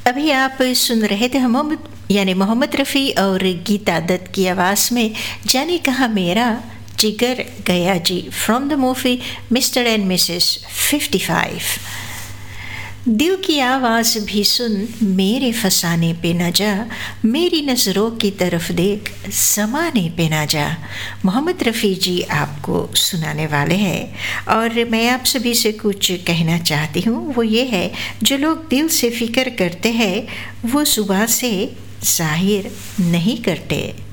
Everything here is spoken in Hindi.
अभी आप सुन रहे थे मोहम्मद रफ़ी और गीता दत्त की आवाज़ में जाने कहाँ मेरा जिगर गया जी, from the movie mister and Mrs 55। दिल की आवाज़ भी सुन, मेरे फसाने पे न जा, मेरी नज़रों की तरफ देख, ज़माने पे न जा। मोहम्मद रफ़ी जी आपको सुनाने वाले हैं और मैं आप सभी से कुछ कहना चाहती हूँ। वो ये है, जो लोग दिल से फ़िक्र करते हैं वो ज़ुबान से ज़ाहिर नहीं करते।